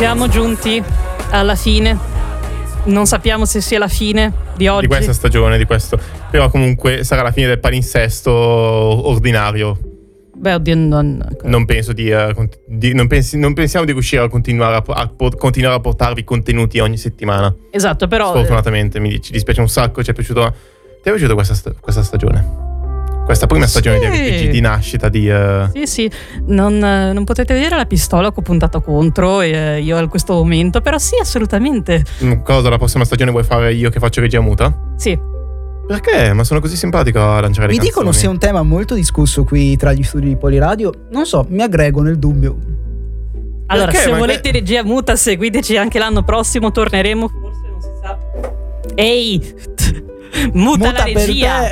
Siamo giunti alla fine. Non sappiamo se sia la fine di oggi, di questa stagione, di questo. Però comunque sarà la fine del palinsesto ordinario. Beh, oddio, non penso non pensiamo di riuscire a continuare a portarvi contenuti ogni settimana. Esatto, però sfortunatamente ci dispiace un sacco. Ti è piaciuta questa stagione? Questa prima stagione di RPG, di nascita di... Sì, non potete vedere la pistola che ho puntato contro io in questo momento, però sì, assolutamente. Cosa, la prossima stagione vuoi fare io che faccio regia muta? Sì. Perché? Ma sono così simpatico a lanciare le canzoni. Mi dicono sia un tema molto discusso qui tra gli studi di Poliradio. Non so, mi aggrego nel dubbio. Allora, perché? se volete regia muta, seguiteci anche l'anno prossimo, torneremo, forse non si sa. Ehi! Muta la regia!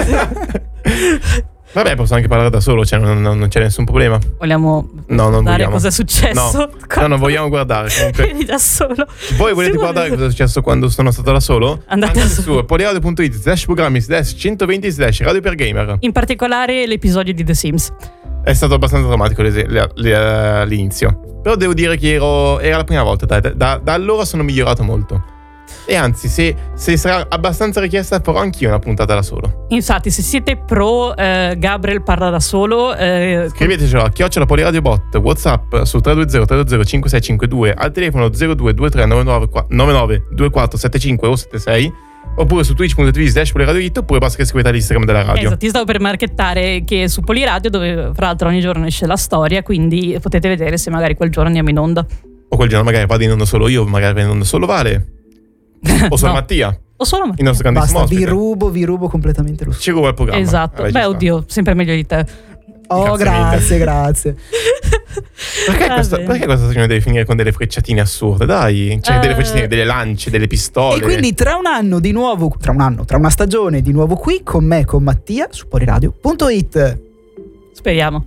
Vabbè, posso anche parlare da solo, cioè non c'è nessun problema. Vogliamo guardare cosa è successo? No, non vogliamo guardare. Vieni da solo. Voi volete guardare cosa è successo quando sono stato da solo? Andate su poliradio.it/programmi/radio per gamer. In particolare l'episodio di The Sims. È stato abbastanza drammatico l'inizio. Però devo dire che era la prima volta. Da allora sono migliorato molto. E anzi, se sarà abbastanza richiesta, farò anch'io una puntata da solo. Infatti, se siete pro Gabriel parla da solo, scrivetecelo a @poliradiobot, WhatsApp su 320-320-5652, al telefono 0223 99 2475 o 76, oppure su twitch.tv/poliradioit, oppure basta che scrivete all'Instagram della radio. Esatto, ti stavo per marchettare che su Poliradio, dove fra l'altro ogni giorno esce la storia, quindi potete vedere se magari quel giorno andiamo in onda. O quel giorno magari vado in onda solo io, magari vado in onda solo Vale. O solo Mattia. O solo Mattia. Il nostro grandissimo Basta, ospite. vi rubo completamente lo Ci ruba il programma. Esatto. Beh, oddio, sempre meglio di te. Oh, grazie. Perché questa stagione deve finire con delle frecciatine assurde? Dai, cioè delle frecciatine, delle lance, delle pistole. E quindi tra una stagione di nuovo qui con me, con Mattia, su poliradio.it. Speriamo.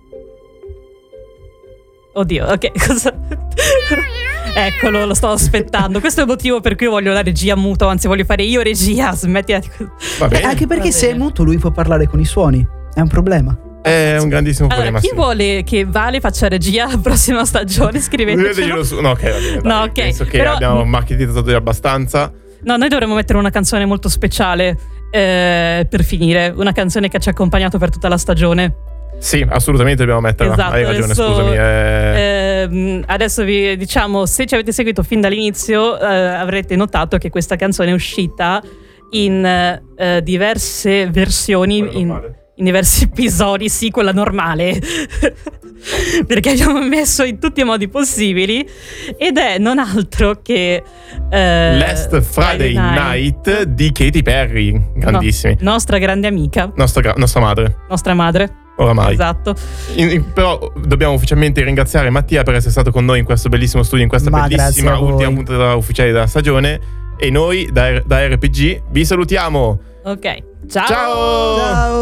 Oddio, ok, cosa... Eccolo, lo sto aspettando. Questo è il motivo per cui voglio la regia muto. Anzi, voglio fare io regia. Smettila di... Anche perché se è muto lui può parlare con i suoni. È un problema. È un grandissimo problema. Chi vuole che Vale faccia regia la prossima stagione? Scrivetecelo. No, ok, va bene. No, ok. Penso che però... abbiamo marketizzato abbastanza. No, noi dovremmo mettere una canzone molto speciale per finire. Una canzone che ci ha accompagnato per tutta la stagione. Sì, assolutamente dobbiamo metterla. Esatto, hai ragione, scusami. Adesso vi diciamo, se ci avete seguito fin dall'inizio, avrete notato che questa canzone è uscita in diverse versioni, in diversi episodi, sì, quella normale. Perché abbiamo messo in tutti i modi possibili, ed è non altro che Last Friday Night di Katy Perry. Grandissimi. No, nostra grande amica. Nostra madre. Nostra madre. Oramai. Esatto. Però dobbiamo ufficialmente ringraziare Mattia per essere stato con noi in questo bellissimo studio, in questa bellissima ultima puntata ufficiale della stagione. E noi da RPG vi salutiamo. Ok. Ciao. Ciao.